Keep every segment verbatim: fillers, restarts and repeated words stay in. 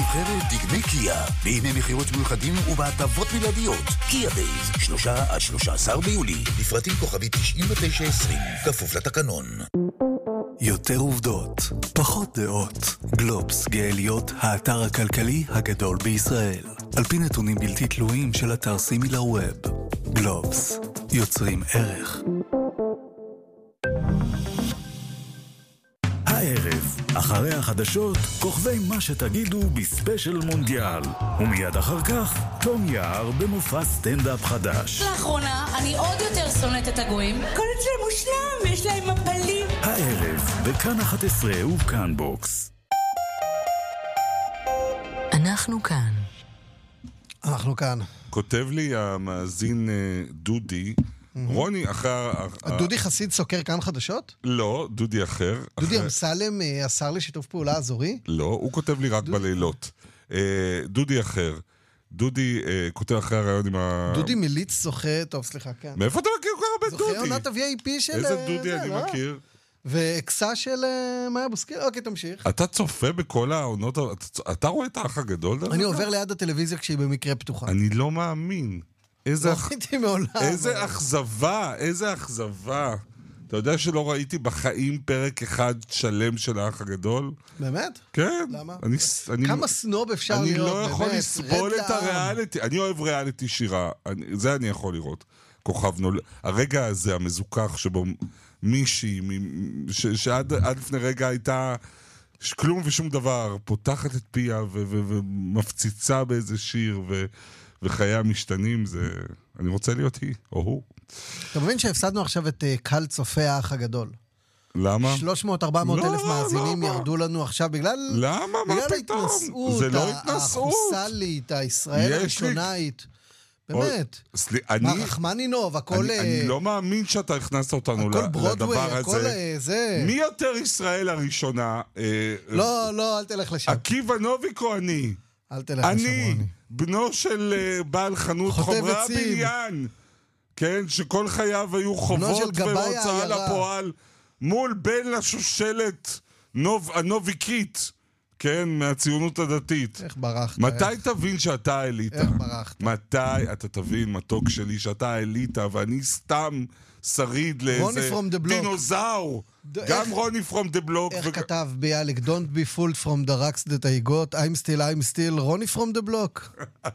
נבחרת דגמי קיה, בימי מחירות מיוחדים ובהטבות בלעדיות. קיה דייז, שלושה עד שלושה עשר ביולי. לפרטים כוכבי תשעים ותשע עשרים, כפוף לתקנון. יותר עובדות, פחות דעות. גלובס גאליות, האתר הכלכלי הגדול בישראל. על פי נתונים בלתי תלויים של אתר סימילר ווב. גלובס, יוצרים ערך. הערב, אחרי החדשות, כוכבי מה שתגידו בספיישל מונדיאל. ומיד אחר כך, תום יער במופע סטנדאפ חדש. לאחרונה, אני עוד יותר שונאת את הגויים. כל אצלם מושלם, יש להם מפלים. הערב, בכאן אחת עשרה וכאן בוקס. אנחנו כאן. אנחנו כאן. כותב לי המאזין דודי, רוני אחר... דודי חסיד סוקר כאן חדשות? לא, דודי אחר. דודי אמסלם, השר לשיתוף פעולה אזורי? לא, הוא כותב לי רק בלילות. דודי אחר. דודי כותב אחרי הרעיון עם ה... דודי מיליץ זוכה, טוב סליחה, כן. מאיפה אתה מכיר כל הרבה דודי? זוכה עונת ה-וי איי פי של... איזה דודי אני מכיר? ואקסה של מאיה בוסקילה. אוקיי, תמשיך. אתה צופה בכל העונות... אתה רואה את האח הגדול? אני עובר ליד הטלוויזיה כשהיא במקרה פתוחה. אני לא מאמין. איזה, אח... מעולם, איזה אבל... אכזבה, איזה אכזבה. אתה יודע שלא ראיתי בחיים פרק אחד שלם של האח הגדול? באמת? כן. למה? אני, אני, כמה סנוב אפשר אני להיות, לא יכול באמת, לסבול את הריאליטי. אני אוהב ריאליטי שירה, אני, זה אני יכול לראות. כוכב נול... הרגע הזה, המזוכח, שבו מישהי, ש... שעד עד לפני רגע הייתה כלום ושום דבר, פותחת את פיה ו... ו... ומפציצה באיזה שיר ו... וחיי המשתנים, זה... אני רוצה להיות היא, או הוא. אתה מבין שהפסדנו עכשיו את uh, קהל צופי האח הגדול? למה? שלוש מאות ארבע מאות אלף מאזינים ירדו לנו עכשיו בגלל... למה? מה פתאום? זה לא התנסות. החוסלית, הישראל הראשונאית. באמת. מה, רחמנינוב, הכל... אני לא מאמין שאתה הכנסת אותנו לדבר הזה. מי יותר ישראל הראשונה? לא, לא, אל תלך לשם. עקיבא נוביק או אני? אל תלך לשם, רוני. אני, בנו של בעל חנות חומרי הבניין. כן, שכל חייו היו חובות והוצאה לפועל מול בן לשושלת הנוביקית. כן, מהציונות הדתית. איך ברחת? מתי תבין שאתה האליטה? איך ברחת? מתי אתה תבין, מתוק שלי, שאתה האליטה, ואני סתם שריד לאיזה דינוזאור. גם רוני פרום דה בלוק. איך כתב ביאליק, Don't be fooled from the rocks that I got, I'm still, I'm still, רוני פרום דה בלוק.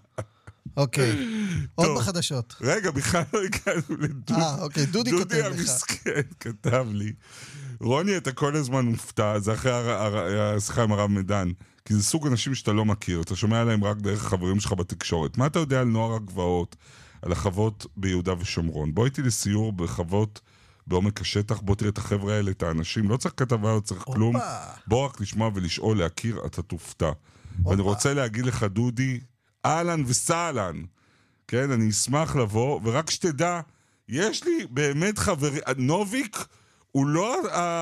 אוקיי, עוד בחדשות. רגע, בכלל לא הגענו לדודי. אה, אוקיי, דודי כותב לך. דודי המסכן כתב לי. רוני, אתה כל הזמן מופתע, זה אחרי השיחה עם הרב מדן, כי זה סוג אנשים שאתה לא מכיר, אתה שומע עליהם רק דרך החברים שלך בתקשורת. מה אתה יודע על נוער הגבעות, על החוות ביהודה ושומרון? בוא איתי לסיור בחוות בעומק השטח, בוא תראה את החבר'ה האלה, את האנשים, לא צריך כתבה, לא צריך כלום, בוא רק לשמוע ולשאול, להכיר, אתה תופתע. ואני רוצה להגיד לך, דודי, אהלן וסהלן, כן, אני אשמח לבוא, ורק שתדע, יש לי באמת חברי, נוביק, הוא לא,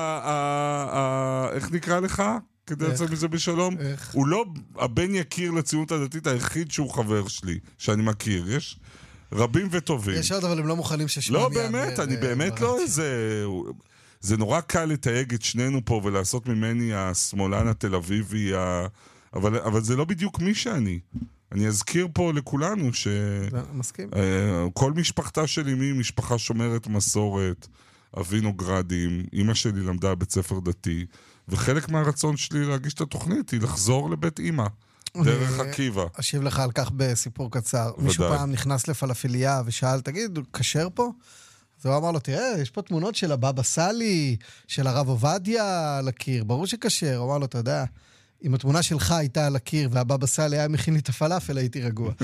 איך נקרא לך? כדי לצאת מזה בשלום? הוא לא הבן יקיר לציונות הדתית היחיד שהוא חבר שלי, שאני מכיר. יש רבים וטובים. יש עוד, אבל הם לא מוכנים ששמם יאמר. לא, באמת, אני באמת לא איזה... זה נורא קל לתייג את שנינו פה ולעשות ממני השמאלן התל אביבי, אבל זה לא בדיוק מי שאני. אני אזכיר פה לכולנו ש... מסכים. כל משפחתה שלי מי משפחה שומרת מסורת, אבינו גרדים, אמא שלי למדה בית ספר דתי, וחלק מהרצון שלי להגיש את התוכנית היא לחזור לבית אמא, דרך עקיבא. אשיב לך על כך בסיפור קצר. מישהו פעם נכנס לפלאפיליה ושאל, תגיד, הוא כשר פה? אז הוא אמר לו, תראה, יש פה תמונות של הבבא סאלי, של הרב עובדיה על הקיר, ברור שכשר. הוא אמר לו, אתה יודע, אם התמונה שלך הייתה על הקיר והבבא סאלי היה מכין לי את הפלאפל, הייתי רגוע.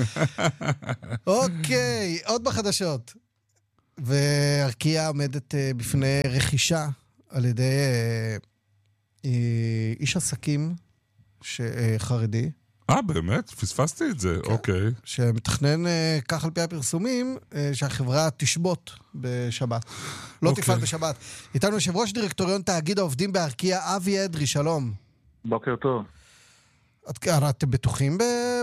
אוקיי, עוד בחדשות. וארקיע עומדת בפני רכישה על ידי איש עסקים חרדי. אה, באמת? פספסתי את זה, אוקיי. שמתכנן כך על פי הפרסומים שהחברה תשבות בשבת. לא תפעל בשבת. איתנו יושב ראש דירקטוריון תאגיד העובדים בארקיע, אבי אדרי, שלום. בוקר טוב. אתם בטוחים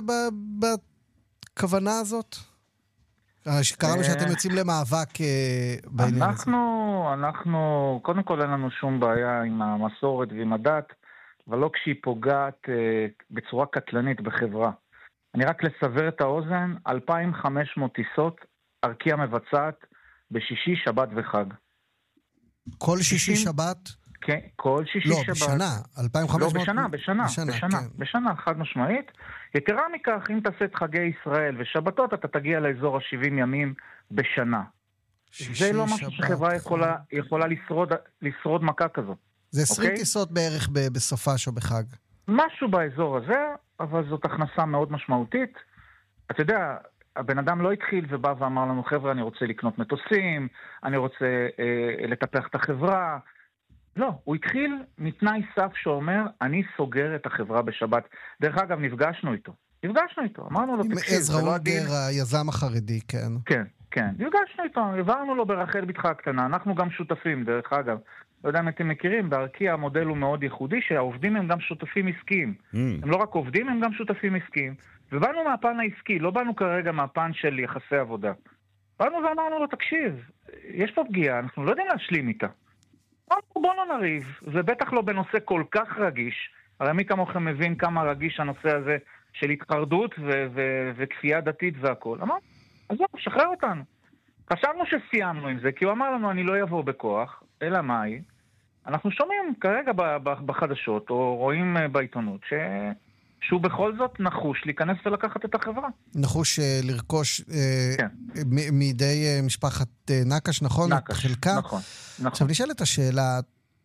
בכוונה הזאת? קראנו שאתם יוצאים למאבק בעניין הזה. אנחנו, אנחנו, קודם כל אין לנו שום בעיה עם המסורת ועם הדת. אבל לא כשהיא פוגעת אה, בצורה קטלנית בחברה. אני רק לסבר את האוזן, אלפיים וחמש מאות טיסות, ארקיע מבצעת בשישי, שבת וחג. כל שישי שבת? כן, כל שישי לא, שבת. לא, בשנה, אלפיים וחמש מאות... לא, בשנה, בשנה, בשנה, בשנה, כן. בשנה, חד משמעית. יתרה מכך, אם תעשה את חגי ישראל ושבתות, אתה תגיע לאזור ה-שבעים ימים בשנה. זה לא משהו שחברה יכולה, יכולה לשרוד, לשרוד מכה כזאת. זה עשרים אוקיי? טיסות בערך ב- בסופש או בחג. משהו באזור הזה, אבל זאת הכנסה מאוד משמעותית. אתה יודע, הבן אדם לא התחיל ובא ואמר לנו, חבר'ה, אני רוצה לקנות מטוסים, אני רוצה אה, לטפח את החברה. לא, הוא התחיל מתנאי סף שאומר, אני סוגר את החברה בשבת. דרך אגב, נפגשנו איתו. נפגשנו איתו, אמרנו לו, עם תקשיב, עזרא זה לא הדין. אונגר, היזם החרדי, כן. כן, כן, נפגשנו איתו, העברנו לו ברחל בתך הקטנה, אנחנו גם שותפים, דרך אגב. לא יודע אם אתם מכירים, בארקיע המודל הוא מאוד ייחודי, שהעובדים הם גם שותפים עסקיים. Mm. הם לא רק עובדים, הם גם שותפים עסקיים. ובאנו מהפן העסקי, לא באנו כרגע מהפן של יחסי עבודה. באנו ואמרנו לו, תקשיב, יש פה פגיעה, אנחנו לא יודעים להשלים איתה. בוא לא נריב, ובטח לא בנושא כל כך רגיש, הרי מי כמוכם מבין כמה רגיש הנושא הזה של התחרדות ו- ו- וכפייה דתית והכל. אמר, אז לא, שחרר אותנו. חשבנו שסיימנו עם זה, כי הוא אמר לנו, אני לא יבוא בכוח, אלא מאי? אנחנו שומעים כרגע בחדשות, או רואים בעיתונות, ש... שהוא בכל זאת נחוש להיכנס ולקחת את החברה. נחוש לרכוש כן. מ- מידי משפחת נקש, נכון? נקש, חלקה. נכון, נכון. עכשיו נשאלת השאלה,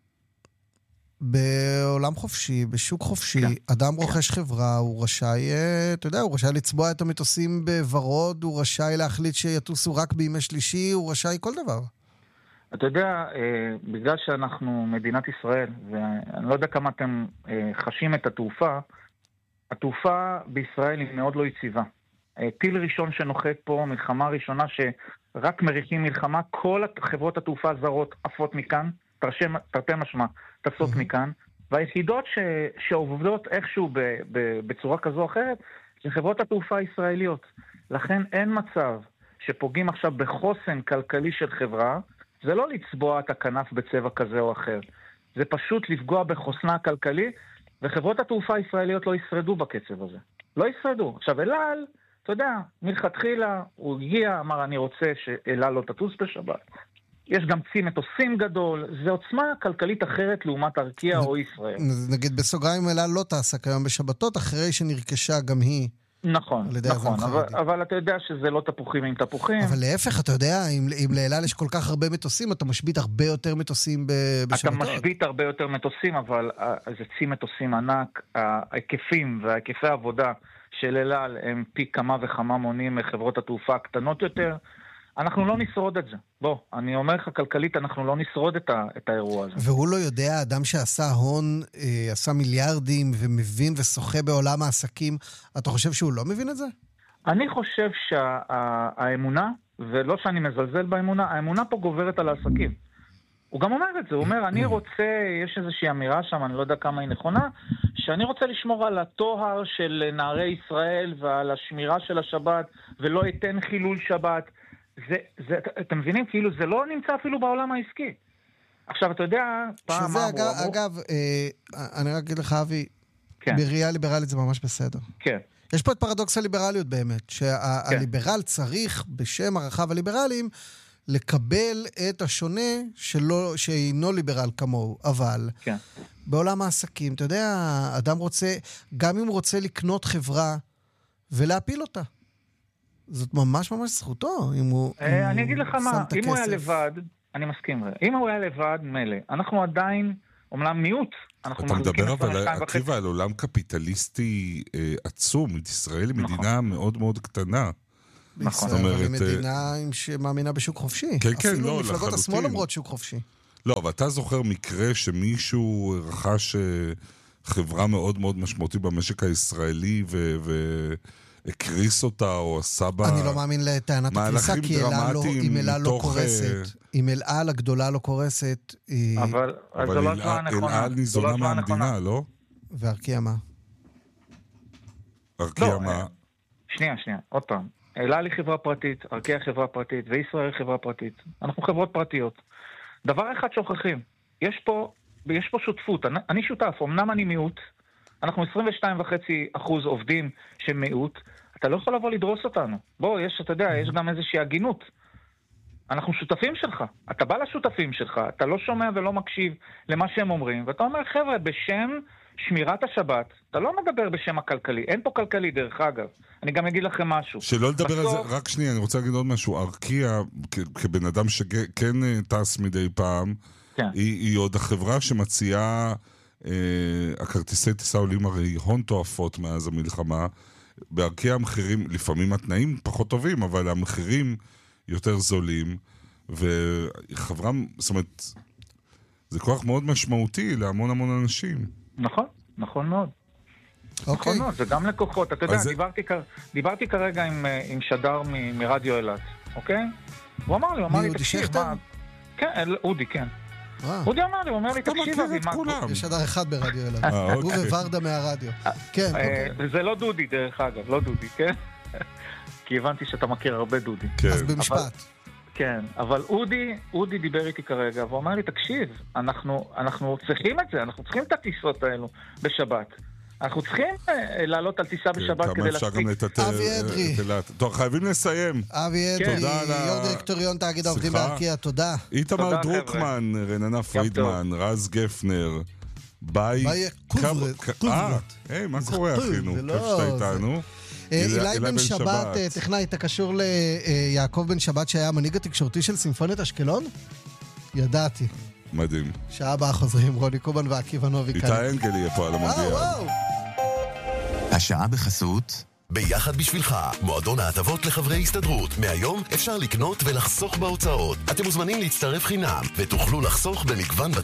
בעולם חופשי, בשוק חופשי, כן. אדם רוכש חברה, הוא רשאי, אתה יודע, הוא רשאי לצבוע את המטוסים בוורוד, הוא רשאי להחליט שיטוסו רק בימי שלישי, הוא רשאי כל דבר. אתה יודע, בגלל שאנחנו מדינת ישראל, ואני לא יודע כמה אתם חשים את התעופה, התעופה בישראל היא מאוד לא יציבה. טיל ראשון שנוחת פה, מלחמה ראשונה שרק מריחים מלחמה, כל חברות התעופה הזרות עפות מכאן, תרתי משמע, טסות מכאן, והיחידות ש, שעובדות איכשהו ב, ב, בצורה כזו או אחרת, זה חברות התעופה הישראליות. לכן אין מצב שפוגעים עכשיו בחוסן כלכלי של חברה, זה לא לצבוע את הכנף בצבע כזה או אחר. זה פשוט לפגוע בחוסנה הכלכלי, וחברות התעופה הישראליות לא ישרדו בקצב הזה. לא ישרדו. עכשיו, אל על, אתה יודע, מלכתחילה הוא הגיע, אמר, אני רוצה שאל על לא תטוס בשבת. יש גם צי מטוסים גדול, זה עוצמה כלכלית אחרת לעומת ארקיע או ישראל. נגיד בסוגריים, אל על לא טסה כיום בשבתות, אחרי שנרכשה גם היא. נכון, נכון, אבל, אבל אתה יודע שזה לא תפוחים עם תפוחים. אבל להפך, אתה יודע, אם, אם לאל על יש כל כך הרבה מטוסים, אתה משבית הרבה יותר מטוסים בשבתות. אתה משבית הרבה יותר מטוסים, אבל זה צי מטוסים ענק, ההיקפים וההיקפי העבודה של אל על הם פי כמה וכמה מונים מחברות התעופה הקטנות יותר. אנחנו לא נשרוד את זה. בוא, אני אומר לך, כלכלית אנחנו לא נשרוד את, ה, את האירוע הזה. והוא לא יודע, אדם שעשה הון, אה, עשה מיליארדים ומבין ושוחה בעולם העסקים, אתה חושב שהוא לא מבין את זה? אני חושב שהאמונה, ולא שאני מזלזל באמונה, האמונה פה גוברת על העסקים. הוא גם אומר את זה, הוא אומר, אני רוצה, יש איזושהי אמירה שם, אני לא יודע כמה היא נכונה, שאני רוצה לשמור על התואר של נערי ישראל ועל השמירה של השבת, ולא אתן חילול שבת. זה, זה, אתם מבינים? כאילו, זה לא נמצא אפילו בעולם העסקי. עכשיו, אתה יודע, פעם שזה, מה אגב, הוא אמור... אגב, אה, אני רק אגיד לך, אבי, כן. בראייה ליברלית זה ממש בסדר. כן. יש פה את פרדוקס הליברליות באמת, שהליברל כן. צריך, בשם הרחב הליברלים, לקבל את השונה שלא, שאינו ליברל כמוהו, אבל כן. בעולם העסקים, אתה יודע, אדם רוצה, גם אם הוא רוצה לקנות חברה ולהפיל אותה. זאת ממש ממש זכותו, אם הוא אני אגיד לך מה, אם הוא היה לבד, אני מסכים, אם הוא היה לבד, מלא, אנחנו עדיין, אומנם מיעוט, אתה מדבר אבל, עקיבא, על עולם קפיטליסטי עצום, ישראל היא מדינה מאוד מאוד קטנה. נכון. ישראל היא מדינה שמאמינה בשוק חופשי. כן, כן, לא, לחלוטין. אפילו מפלגות השמאל אומרות שוק חופשי. לא, אבל אתה זוכר מקרה שמישהו רכש חברה מאוד מאוד משמעותית במשק הישראלי ו... הקריס אותה או עשה בה... אני לא מאמין לטענת הקריסה, כי אם אל על לא קורסת, אם אל על הגדולה לא קורסת... אבל זו לא תנועה נכונה. אל על ניזונה מהמדינה, לא? וארקיע מה? ארקיע מה? שנייה, שנייה, עוד פעם. אל על היא חברה פרטית, ארקיע חברה פרטית, וישראל חברה פרטית. אנחנו חברות פרטיות. דבר אחד שוכחים, יש פה יש פה שותפות, אני, אני שותף, אמנם אני מיעוט, אנחנו עשרים ושתיים וחצי אחוז עובדים שמיעוט, אתה לא יכול לבוא לדרוס אותנו. בוא, יש, אתה יודע, יש גם איזושהי הגינות. אנחנו שותפים שלך. אתה בא לשותפים שלך, אתה לא שומע ולא מקשיב למה שהם אומרים, ואתה אומר, חבר'ה, בשם שמירת השבת, אתה לא מדבר בשם הכלכלי. אין פה כלכלי, דרך אגב. אני גם אגיד לכם משהו. שלא לדבר בסוף... על זה, רק שנייה, אני רוצה להגיד עוד משהו. ארקיע, כ- כבן אדם שכן טס מדי פעם, כן. היא, היא עוד החברה שמציעה, אה, הכרטיסי טיסה עולים הרי הון תועפות מאז המלחמה, בארקיע המחירים, לפעמים התנאים פחות טובים, אבל המחירים יותר זולים, וחברה, זאת אומרת, זה כוח מאוד משמעותי להמון המון אנשים. נכון, נכון מאוד. נכון מאוד, זה גם לקוחות. אתה יודע, דיברתי, דיברתי כרגע עם, עם שדר מ, מרדיו אילת, אוקיי? הוא אמר לי, הוא אמר לי, תקשיב, מה... כן, אודי, כן. אודי אמר לי, הוא אומר לי, תקשיב, אבי, מה... יש שדר אחד ברדיו אילת. הוא וורדה מהרדיו. כן, אוקיי. זה לא דודי, דרך אגב, לא דודי, כן? כי הבנתי שאתה מכיר הרבה דודי. אז במשפט. כן, אבל אודי, אודי דיבר איתי כרגע, והוא אמר לי, תקשיב, אנחנו, אנחנו צריכים את זה, אנחנו צריכים את הטיסות האלו בשבת. אנחנו צריכים לעלות על טיסה בשבת כדי להספיק. כמה אפשר גם אבי אדרי. טוב, חייבים לסיים. אבי אדרי, יו"ר דירקטוריון תאגיד העובדים בארקיע, תודה. איתמר דרוקמן, רננה פרידמן, רז גפנר, ביי קוברת. היי, מה קורה אחינו? כיף שאתה איתנו. אילי בן שבת, טכנאי, אתה קשור ליעקב בן שבת שהיה המנהיג התקשורתי של סימפוניית אשקלון? ידעתי. מדהים. שעה הבאה חוזרים רוני קובן ועקיבא נוביק. איתה אנגל יהיה פה על המונדיאל. השעה בחסות ביחד בשבילך, מועדון ההטבות לחברי הסתדרות. מהיום אפשר לקנות ולחסוך בהוצאות. אתם מוזמנים להצטרף חינם ותוכלו לחסוך במגוון